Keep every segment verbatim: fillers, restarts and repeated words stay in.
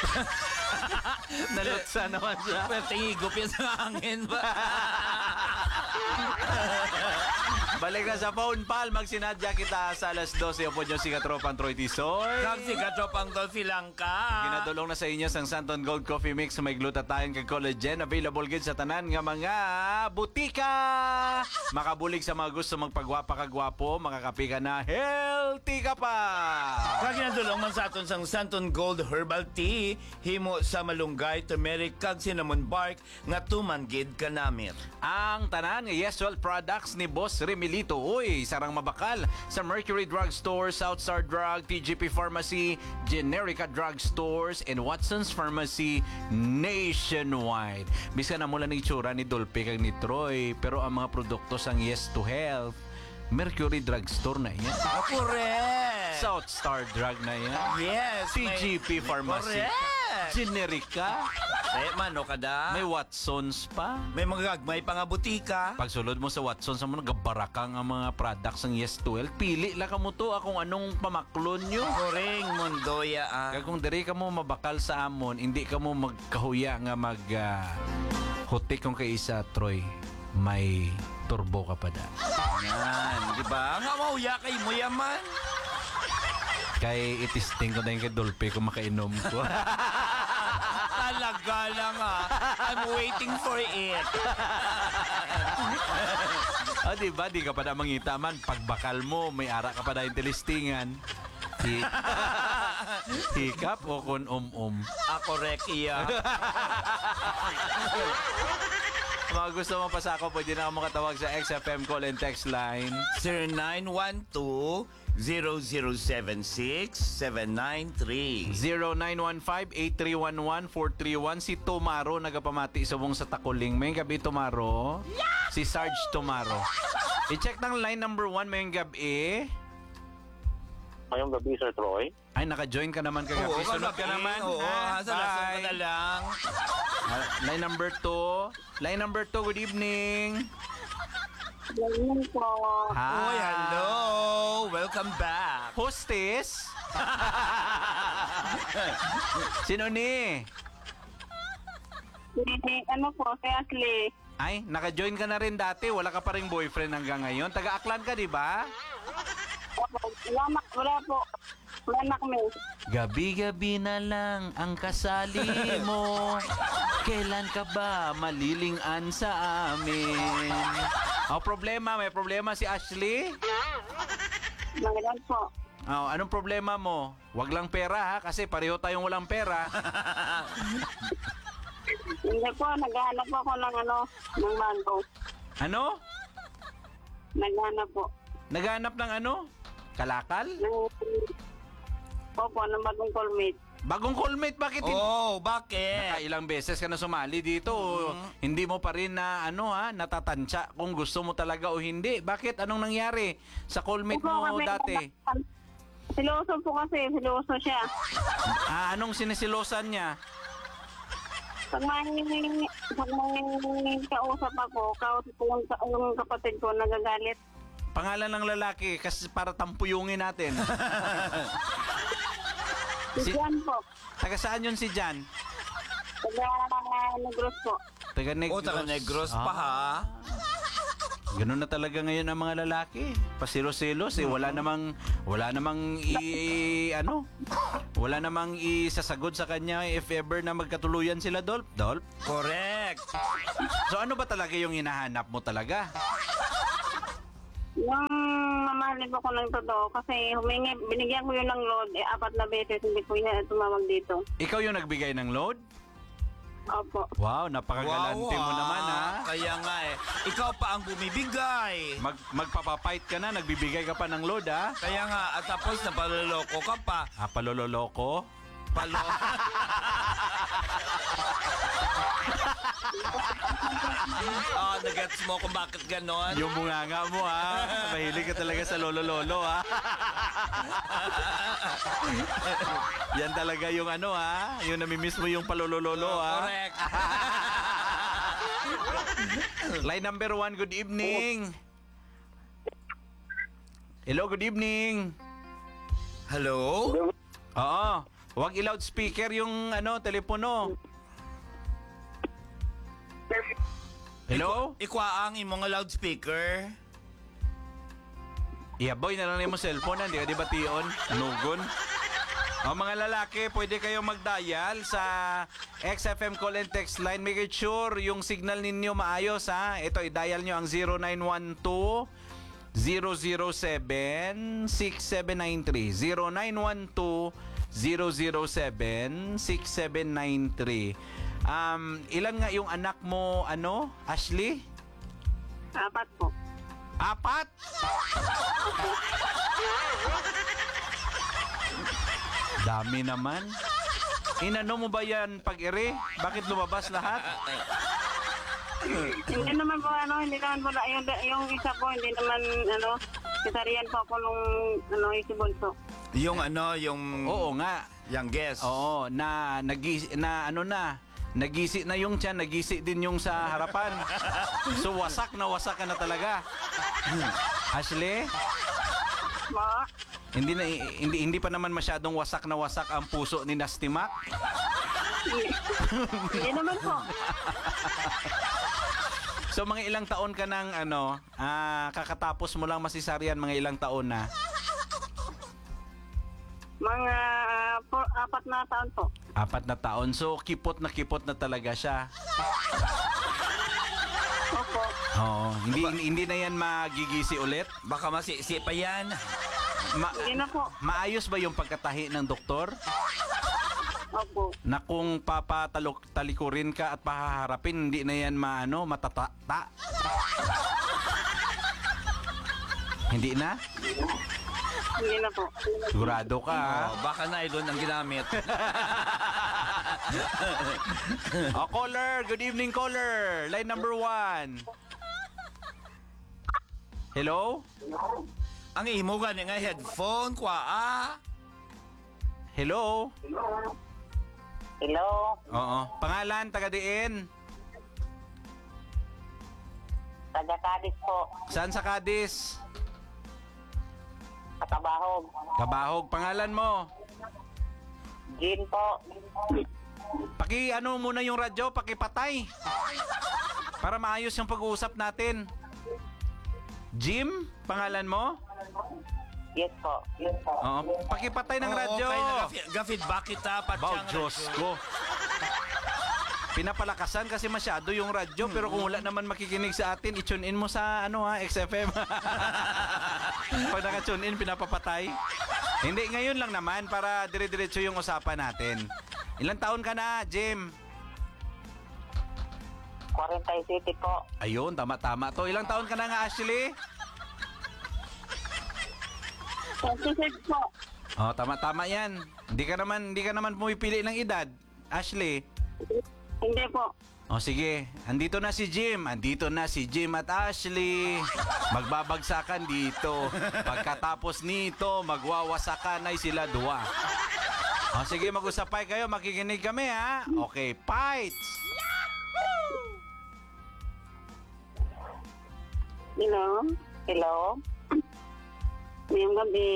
Nalutsa naman siya. Pero tingigop yan sa hangin ba? Balik na sa phone, pal. Magsinadya kita sa alas dose. Upo nyo si Katropang Troy Tisoy. Kag si Katropang Dolphy lang ka. Ginadulong na sa inyo sang Santon Gold Coffee Mix may glutathione kag collagen. Available gid sa tanan nga mga butika. Makabulig sa mga gusto magpagwapa kag gwapo, makakapi ka na healthy ka pa. Kag ginadulong man sa aton sang Santon Gold Herbal Tea, himo sa malunggay, turmeric kag cinnamon bark nga tumanggid ka namit. Ang tanan nga Yeswell products ni Boss Remilito. Uy, sarang mabakal sa Mercury Drug Store, Southstar Drug, T G P Pharmacy, Generica Drug Stores, and Watson's Pharmacy nationwide. Bisa na mula ni itsura ni Dolphy kag ni Troy, pero ang mga produkto sang Yes to Health, Mercury Drug Store na yan. Ah, correct. Southstar Drug na yan. Yes. T G P may- Pharmacy. Correct. Generica. Eh, mano ka da. May Watson's pa. May mga gagmay pa nga butika. Pagsulod mo sa Watson's, mo nagabarakang ang mga products ng Yes to Health. Pili lang ka mo to kung anong pamaklon nyo. Koring Mondoya ah. Kaya kung diri ka mo mabakal sa amon, hindi ka mo magkahuya nga mag uh, hutik kung kay isa, Troy. May turbo ka pa da. Yan, di ba? Nga mauya kay mo yaman. Kay itisting ko na yung kay Dolphy kung makainom ko. Talaga lang ah. I'm waiting for it. Ah, di ba? Di ka pa na mangita man. Pagbakal mo, may ara ka pa na yung tilistingan. Hi- Hikap o kun um-um. Ah, correct iya. Mga gusto mo pasako, pwede na ako makatawag sa X F M call and text line. zero nine one two, zero zero seven six, seven nine three. zero nine one five, eight three one one, four three one. Si Tomaro nagapamati subong sa Takuling. May gabi, Tomaro. Si Sarge Tomaro. I-check ng line number one, may gabi. Ngayong gabi, Sir Troy. Ay, naka-join ka naman kagabi. Sunod ka naman. Oo, Ha? sa lason ka Bye. na lang. Ah, line number two. Line number two, good evening. Ganyan po. Hi. Oy, hello. Welcome back. Hostess? Sino ni? Si, ano po, si Ashley. Ay, naka-join ka na rin dati. Wala ka pa ring boyfriend hanggang ngayon. Taga-Aklan ka, di ba? Opo, Wala, na- wala po. Wala na kami. Gabi-gabi na lang ang kasali mo. Kailan ka ba malilingan sa amin? Oh, problema. May problema si Ashley? Magalan po. Oh, anong problema mo? Wag lang pera ha, kasi pareho tayong walang pera. Hindi po, naghahanap po ako ng ano, ng bago. Ano? Naghahanap po. Naghanap ng ano? Kalakal? Ng, opo, ng bagong callmate. Bagong callmate, bakit hindi? Oh, bakit? Nakailang beses ka na sumali dito. Mm-hmm. Hindi mo pa rin na ano ha, natatansya kung gusto mo talaga o hindi. Bakit? Anong nangyari sa callmate Opo, mo kasi- dati? Siloso po kasi, siloso siya. Ah, anong sinisilosan niya? Pag may, pag may kausap ako, kausap ko yung, yung kapatid ko, nagagalit. Pangalan ng lalaki kasi para tampuyungin natin. Si Si- Jan po. Taga saan yun si Jan? Taga Negros po. Taga Negros. O, taga Negros pa ha. Ganun na talaga ngayon ang mga lalaki. Pasilos-silos eh. Wala namang, wala namang i, ano, wala namang isasagod sa kanya if ever na magkatuluyan sila, Dolp. Dolp? Correct. So ano ba talaga yung hinahanap mo talaga? Yung mamahalin ko ko ng totoo kasi humingi, binigyan ko yun ng load, eh, apat na beses, hindi po yan tumawag dito. Ikaw yung nagbigay ng load? Opo. Wow, napakagalante mo ah. naman ha. Kaya nga eh. Ikaw pa ang bumibigay. Mag, magpapapait ka na, nagbibigay ka pa ng load ha. Kaya nga, at tapos napaloloko ka pa. Ah, palololoko? Palo. Ah, nagets mo kung bakit ganon? Yung bunganga mo ha. Mahilig ka talaga sa lolo-lolo ha. Yan talaga yung ano ha. Yung namimiss mo yung palolololo ha. Correct. Line number one, good evening. Hello, good evening. Hello? Oo. Huwag i-loudspeaker yung ano, telepono. Hello? Ikwa ang imong loudspeaker. Iyaboy na lang mo cellphone, hindi ka di bation. Nugon. O mga lalaki, pwede kayong mag-dial sa X F M call and text line. Make it sure yung signal ninyo maayos ha. Ito, i-dial nyo ang zero nine one two, zero zero seven, six seven nine three. zero nine one two, zero zero seven, six seven nine three. Um, ilan nga yung anak mo, ano, Ashley? Apat po. Apat? Dami naman. Inano mo ba yan pag-ere? Bakit lumabas lahat? Hindi naman po, ano, hindi naman po, na- yung, yung isa po, hindi naman, ano, kasarian po ako nung, ano, isibunso. Yung ano, yung Oo nga. youngest. Oo, na nagisi na ano na, nagisi na yung tiyan, nagisi din yung sa harapan. So wasak na wasak ka na talaga. Ashley, Po? hindi na hindi hindi pa naman masyadong wasak na wasak ang puso ni Nasty Mac. Hindi naman po. So mga ilang taon ka nang ano, ah, kakatapos mo lang masisaryan, mga ilang taon na. Mga ah, po, apat na taon po. Apat na taon. So kipot na kipot na talaga siya. Opo. Oo, hindi hindi na yan magigisi ulit. Baka masisi pa yan. Ma- Hindi na po. maayos ba yung pagkatahi ng doktor? Opo. Na kung papatalok talikurin ka at pahaharapin, hindi na yan maano, matata. Hindi na? Hindi na po. Sigurado ka, ha? Oh, baka nylon ang ginamit. Oh, caller. Good evening, caller. Line number one. Hello? Ang imo gani nga headphone kwa ah. Hello? Hello? Oo. Pangalan, taga-diin. Taga Cadiz po. Saan sa Cadiz? Katabahog. Kabahog. Pangalan mo? Jean po. Paki ano muna yung radyo, pakipatay. Para maayos yung pag-uusap natin. Jim, pangalan mo? Yes po. Yes po. Oo. Pakipatay ng Oo, radyo. kaya na gafi- ga-feedback kita Bao, patyang Diyos radyo. ko. Pinapalakasan kasi masyado yung radyo, pero kung wala naman makikinig sa atin, i-tune in mo sa ano ha, X F M. Pag naka-tune in, pinapapatay. Hindi, ngayon lang naman para dire-diretso yung usapan natin. Ilang taon ka na, Jim? forty-seven po. Ayun, tama-tama to. Ilang taon ka na nga, Ashley? twenty-six po. Oh, tama-tama yan. Hindi ka naman, hindi ka naman pumipili ng edad, Ashley. Hindi po. O sige, andito na si Jim. Andito na si Jim at Ashley. Magbabagsakan dito. Pagkatapos nito, magwawasakan ay sila dua. O sige, mag-usapay kayo. Makikinig kami ha. Okay, fights! Hello? Hello? Ngayong gabi.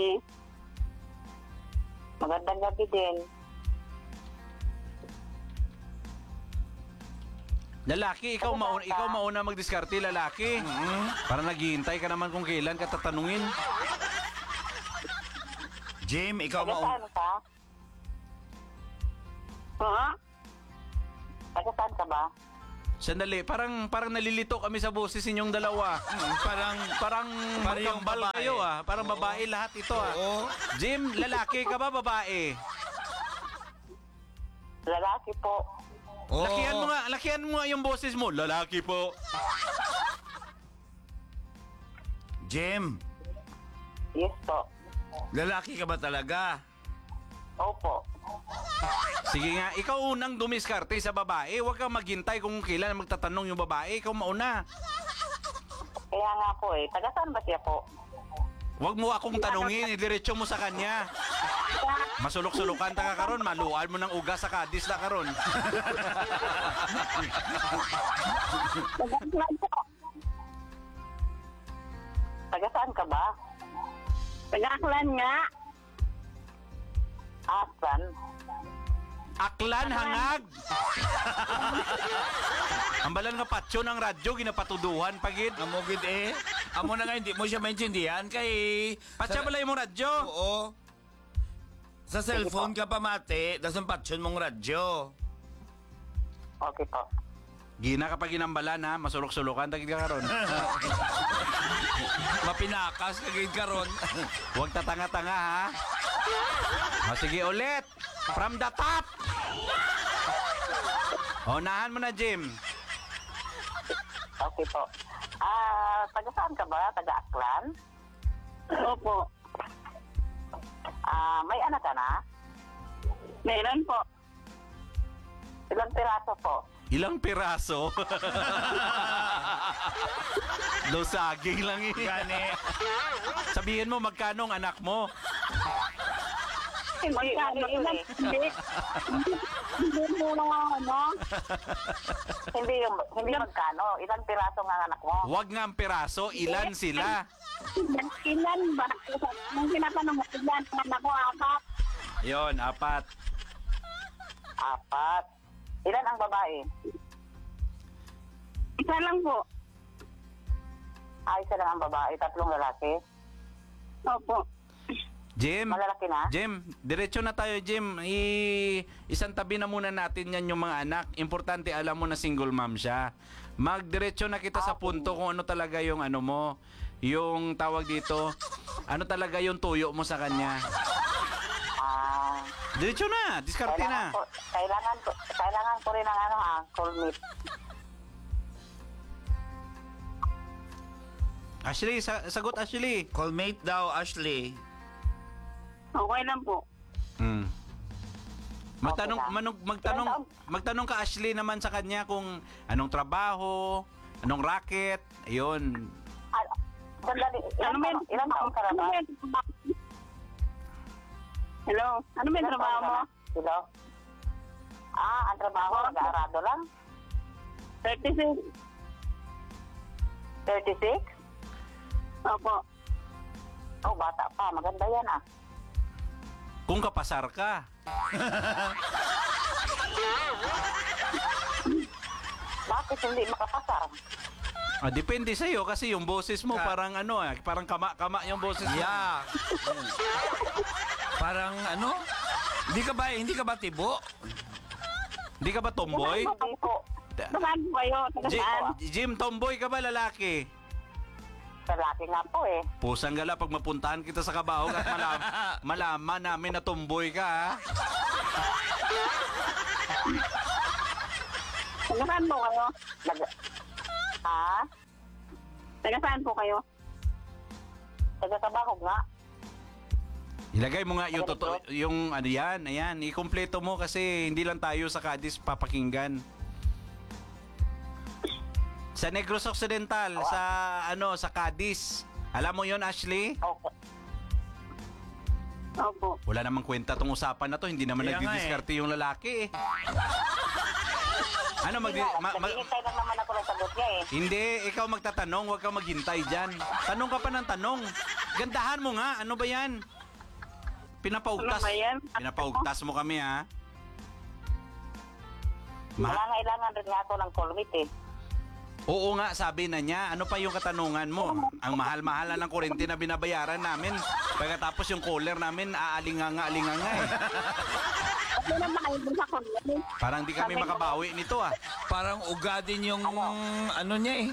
Magandang gabi din. Lalaki, ikaw mauna, ikaw mauna magdiskarte, lalaki. Para naghihintay ka naman kung kailan ka tatanungin. Jim, ikaw Taga mo. saan ka? Po? Taga saan ka ba? Sandali, parang parang nalilito kami sa boses ninyong dalawa. Parang Parang Parang yung magkambal babae. kayo ah. Parang babae lahat ito ah. Oo. Jim, lalaki ka ba babae? Lalaki po. Oo. Lakihan mo nga, lakihan mo nga yung boses mo. Lalaki po. Jim, Yes po. lalaki ka ba talaga? Opo. Sige nga, ikaw unang dumiskarte sa babae. Huwag kang maghintay kung kailan magtatanong yung babae. Ikaw mauna. Kaya nga po eh. Taga saan ba siya po? Huwag mo akong tanungin, idiretso mo sa kanya. Masulok-sulukan ta ka karon, maluan mo ng ugas sa kadis na karon. Taga saan po? Taga saan ka ba? Taga Aklan nga. Asan? Aklan hangag. Ambalan nga patyo ng radyo ginapatuduhan pagid. Amo gid eh. Amo na nga hindi mo siya maintindihan kay Patya balay mo radyo. Oo. Sa cellphone ka pa mate, das ang patsyon mong radyo. Okay po. Gina kapag ginambalan ha, masulok-sulukan tagid ka karon. Mapinakas kagid karon. Huwag tatanga-tanga ha. O sige ulit. From the top. O nahan mo na Jim. Okay po. Ah, taga saan ka ba? Taga Aklan? Opo. Ah, may anak ka na? Meron po. Ilang piraso po? Ilang piraso? Daw saging lang eh. Gani. Sabihin mo magkano ang anak mo? Hindi, ilan, hindi. Hindi mo na ano? Hindi, yung- hindi magkano. Ilang piraso nga anak mo? Huwag nga ang piraso, ilan sila? Ilan, ilan ba? Nung tinatanong mo, ilan? Anak ko, apat. Yon, apat. Apat. Ilan ang babae? Isa lang po. Ah, isa lang ang babae. Tatlong lalaki? Opo. Jim, Malalaki na? Jim, diretso na tayo Jim. I isang tabi na muna natin yan yung mga anak. Importante alam mo na single mom siya. Magdiretso na kita sa punto kung ano talaga yung ano mo, yung tawag dito, ano talaga yung tuyo mo sa kanya. Ah, Diretso na, diskarte na. kailangan ko, kailangan ko, kailangan ko rin ng ano, ah, soulmate. Ashley, sa- sagot Ashley. Callmate daw, Ashley. Okay lang po. Hmm. Magtanong, Okay lang. manong, magtanong, magtanong ka Ashley naman sa kanya kung anong trabaho, anong racket, ayun. Ah, sandali, ilan, taon, ilan taong ka na ba? Hello? Ano may Ilan trabaho taon ka mo? na? Hello? Ah, ang trabaho, nag-aarado lang? thirty-six. thirty-six? Opo. Oh, bata pa. Maganda yan ah. Kung kapasar ka. Bakit hindi makapasar? Ah, depende sa iyo kasi yung boses mo Ka- parang ano eh, parang kama-kama yung boses mo. Yeah. Parang ano? Hindi ka ba hindi ka ba tibo? Hindi ka ba tomboy? Hindi po. Saan po kayo? Taga Ji- saan? Jim, tomboy ka ba lalaki? Lalaki nga po eh. Pusang gala pag mapuntahan kita sa Kabahog at malam malaman namin na tomboy ka ha. Taga saan po kayo? Nag... Ha? Taga saan po kayo? Taga-tabakog nga. Ilagay mo nga yung totoo, yung ano yan, ayan, ikumpleto mo kasi hindi lang tayo sa Cadiz papakinggan. Sa Negros Occidental, sa ano, sa Cadiz. Alam mo yon Ashley? Okay. Opo. Wala namang kwenta tong usapan na to, hindi naman Kaya nga nagdidiskarte yung lalaki eh. Ano mag, ma, ma- Naghihintay lang naman ako ng sagot niya eh. Hindi, ikaw magtatanong, huwag kang maghintay dyan. Tanong ka pa ng tanong. Gandahan mo nga, ano ba yan? Pinapaugtas. Ano ba yan? Pinapaugtas mo kami ha. Ma- Nangangailangan rin nga ako ng callmate eh. Oo nga, sabi na niya. Ano pa yung katanungan mo? Ang mahal-mahal na ng kurente na binabayaran namin. Pagkatapos yung caller namin, aalinganga-alinganga eh. Ano na ba kayo dun sa kundi? Parang di kami makabawi nito ah. Parang ugadin yung ano niya eh.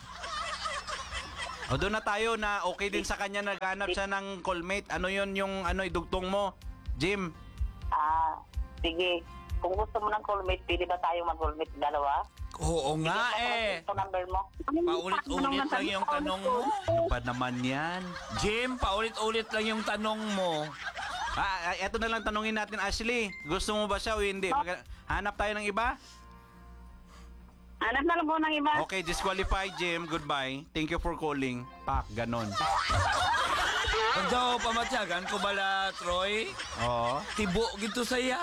O doon na tayo na okay din sa kanya naghanap siya ng callmate. Ano yon yung ano idugtong mo? Jim, Ah, sige. Kung gusto mo ng callmate, pili ba tayo mag-callmate dalawa? Oo nga eh. Ito number mo. Paulit-ulit lang yung tanong mo. ano pa naman yan? Jim, paulit-ulit lang yung tanong mo. Ah, ah, eto na lang tanungin natin Ashley. Gusto mo ba siya o hindi? Mag- hanap tayo ng iba? Hanap na lang po ng iba. Okay, disqualified Jim. Goodbye. Thank you for calling. Pak, ganon. Pag daw pamatyagan ko bala, Troy, Oo. tibo gito saya.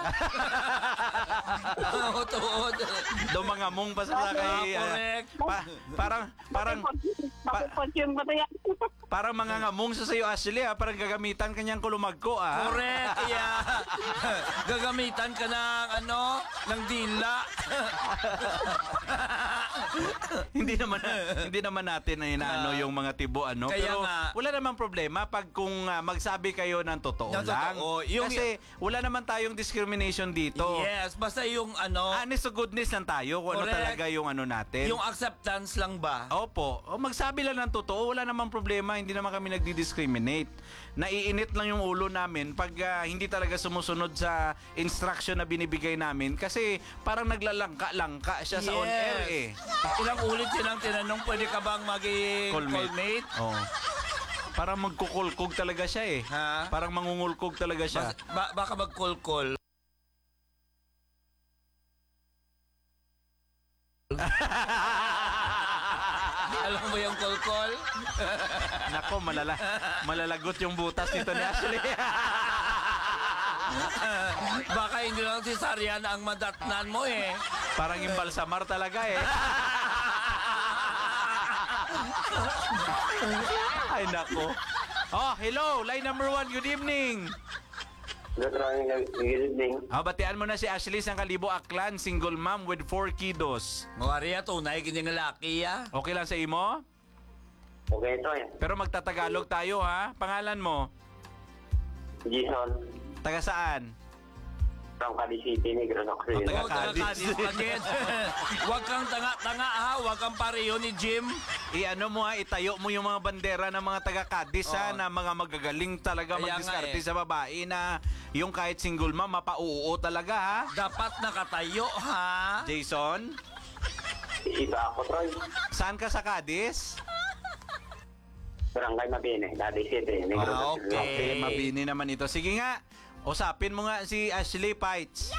Oo, tuod. Do mga mong pa sa kay... ah, Correct. pa- parang, parang, pa- Bakit po yung bato yan? Parang mangangamong sa sa'yo, Ashley, ha? Parang gagamitan kanyang kulumagko, ah. Correct, kaya gagamitan ka ng ano, ng dila. hindi naman hindi naman natin na inaano yung mga tibo ano, Kaya pero nga. wala namang problema pag kung ah, magsabi kayo ng totoo Ng lang. totoo. Yung- Kasi wala naman tayong discrimination dito. Yes, basta yung ano, Honest to goodness lang tayo kung ano Correct. talaga yung ano natin. yung acceptance lang ba? Opo. O magsabi lang ng totoo, wala namang problema. Hindi naman kami nagdi-discriminate. Naiinit lang yung ulo namin pag ah, hindi talaga sumusunod sa instruction na binibigay namin kasi parang naglalangka-langka siya sa on-air eh. Ilang ulit silang tinanong, pwede ka bang maging callmate? Oo. Parang magkukulkog talaga siya eh. Ha? Parang mangungulkog talaga siya. Bas- ba- baka mag-call-call. Alam mo yung call-call? Nako, malala, malalagot yung butas nito ni Ashley. Baka hindi lang si Sarian ang madatnan mo eh. Parang yung balsamar talaga eh. Ay, nako. Oh, hello. Line number one. Good evening. Good evening. Ah, batian mo na si Ashley sang Kalibo Aklan, single mom with four kiddos. Mawari tunay kining lalaki ya. Okay lang sa imo? Okay, ito eh. Pero magtatagalog tayo ha. Pangalan mo? Jason, Taga saan? from Cali City, Negros Occidental. Taga Oh, taga Cadiz. Cadiz agad. Huwag kang tanga-tanga ha, huwag kang pareho ni Jim. I-ano mo ha, itayo mo yung mga bandera ng mga taga Cadiz ha, Oo. na mga magagaling talaga Kaya magdiskarte nga eh. sa babae na yung kahit single mom, mapauo talaga ha. Dapat nakatayo ha. Jason, Iba ako, Troy. saan ka sa Cadiz? Barangay Mabini, Cali City, Negros Ah, Occidental. okay. Okay, mabini naman ito. Sige nga, usapin mo nga si Ashley Pites.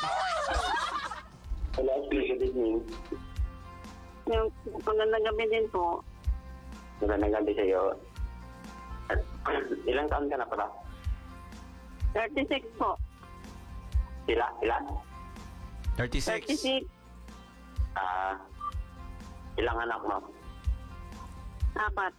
Hello, good evening. Yung magandang gabi din po. Magandang gabi sa iyo. Ilang taon ka na pala? thirty-six po. Sila? Ilan? thirty-six. thirty-six. Ah, ilang anak mo? Apat.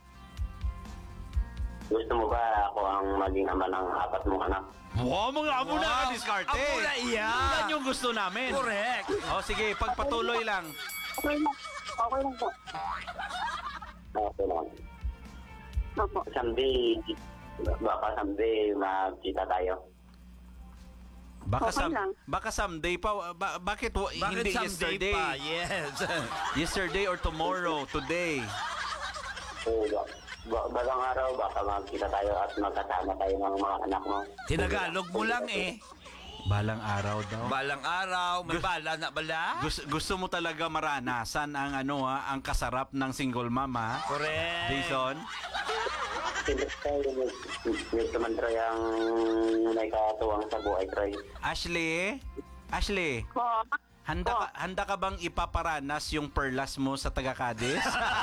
Gusto mo ba ako ang maging ama ng apat mong anak? Wow, mga amo na Wow, ka-diskarte. amo na iyan. Yan yung gusto namin. Correct. O sige, pagpatuloy lang. Okay lang. Okay lang po. Okay lang. Opo. Someday, baka someday magkita tayo. Baka, Okay sam- lang. baka someday pa. Ba- bakit, wa- Bakit hindi someday yesterday? pa? Yes. Yesterday or tomorrow, today. So, ba- ba- balang araw, baka magkita tayo at magkasama tayo ng mga anak mo. Tinagalog mo lang eh. Balang araw daw. Balang araw, may bala na bala. Gusto, gusto mo talaga maranasan ang ano ha, ang kasarap ng single mom ha? Correct. Jason? Siyempre tayo, gusto man Troy ang may katuwang sa buhay, Troy. Ashley? Ashley, Po. handa ka, handa ka bang ipaparanas yung perlas mo sa taga Cadiz?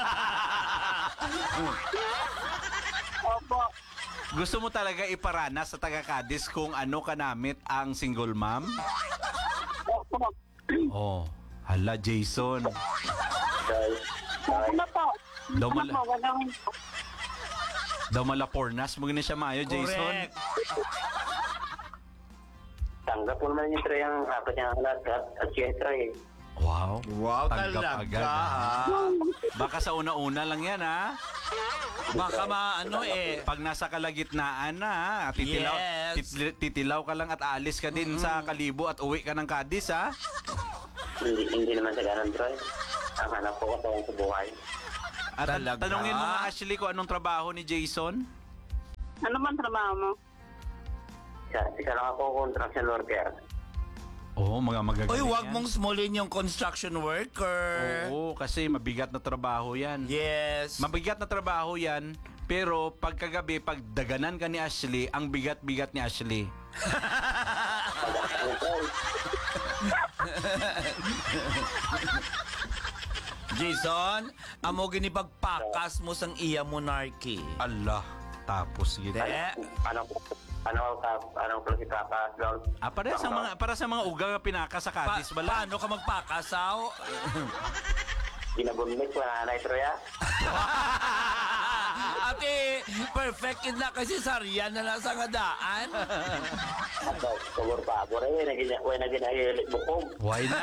Opo. Gusto mo talaga iparanas sa taga Cadiz kung ano kanamit ang single mom? Opo. Oh, hala Jason. Troy, Ano na po? Daw Ano mala- po? Gagawin po. Daw malapornas mo gina siya maayo, Jason. Correct. tanggap mo naman yung Troy ang apat niyang anak at, at siya, Troy. Wow. Wow, Tanggap talaga. agad, ha? ah. Baka sa una-una lang yan ha. Baka maano eh. Pag nasa kalagitnaan na, ha? Titilaw, Yes. tit- titilaw ka lang at aalis ka din sa Kalibo at uwi ka ng Cadiz ha. Hindi, hindi naman sa ganun, Troy. Ang hanap ko katuwang sa buhay. At tan- Talaga? tanungin mo nga Ashley kung anong trabaho ni Jason. Ano man trabaho mo? Isa, isa lang ako construction worker. Oo, mga magagaling Uy, wag yan. mong smallin yung construction worker. Oo, kasi mabigat na trabaho yan. Yes. Mabigat na trabaho yan, pero pagkagabi, pag daganan ka ni Ashley, ang bigat-bigat ni Ashley. Ano, Troy? Jason, amo ginipagpakas mo sang iya monarchy. Allah, tapos gito. De. Ano, ano, ka, ano, ko si Papa, Lord? Ah, para sa mga para sa mga ugang nga pinaka sa Pa- Cadiz bala. paano ka magpakasaw? Ginabunmit ko na nanay, Troy, ah. At iti perfect kid na kasi saryan na lang sa ngadaan. At siguro pa, pura yun, way na ginahilit bukog. Why na?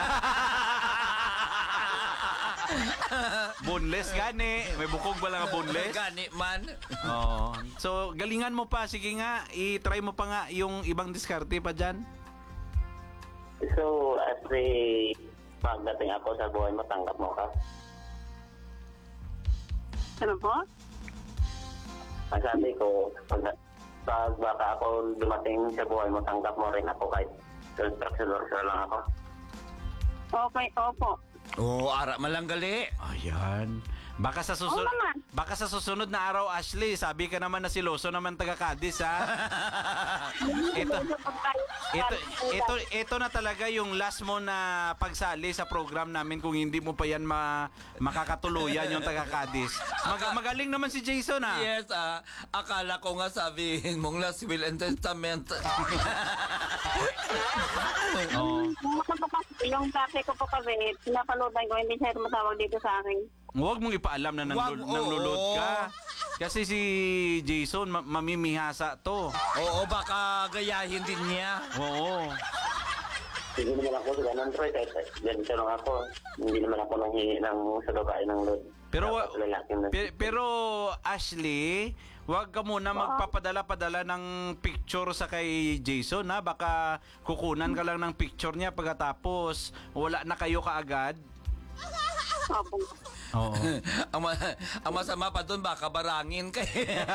Boneless gani. May bukog ba lang ang boneless? Gani man. Oo. So, galingan mo pa. Sige nga, i-try mo pa nga yung ibang diskarte pa dyan. So, as the pagdating ako sa buhay mo, tanggap mo ka. Ano po? Ang sabi ko, pag, pag baka ako dumating sa buhay mo, tanggap mo rin ako kahit construction lang ako. Okay, opo. Oo, ara malanggali. Ayan. Baka sa susunod Oo naman. baka sa susunod na araw, Ashley, sabi ka naman na siloso naman taga Cadiz, ha? ito, ito, ito, ito na talaga yung last mo na pagsali sa program namin kung hindi mo pa yan ma, makakatuluyan yung taga Cadiz. Mag, magaling naman si Jason, ha? Yes, ah. Akala ko nga sabihin mong last will and testament. Oo. Yung tatay ko po kasi, pinapaloadan ko, hindi siya tumatawag dito sa akin. Huwag mong ipaalam na nang, Wag, nang oo. lulod ka. Kasi si Jason, ma- mamimihasa to. Oo, baka gayahin din niya. Oo. Hindi naman ako sa ganun, Troy, kahit ganito lang ako. Hindi naman ako nanghingi ng sa babae ng load. Pero, wa- Dapat lalaki na. pe- pero Ashley, huwag ka muna magpapadala-padala ng picture sa kay Jason, ha? Baka kukunan ka lang ng picture niya pagkatapos wala na kayo kaagad. Opo. Oo. ang, ma- ang masama pa doon, baka barangin kay.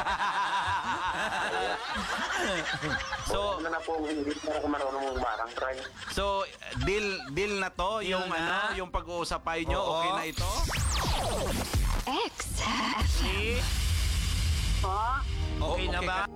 So, Ano na po, hindi na ako marunong barang, Troy. so deal deal na to, Deal yung na? ano, yung pag-uusapay nyo, Oo. okay na ito? X. Ashley, Po? okay O- na okay ba? ka-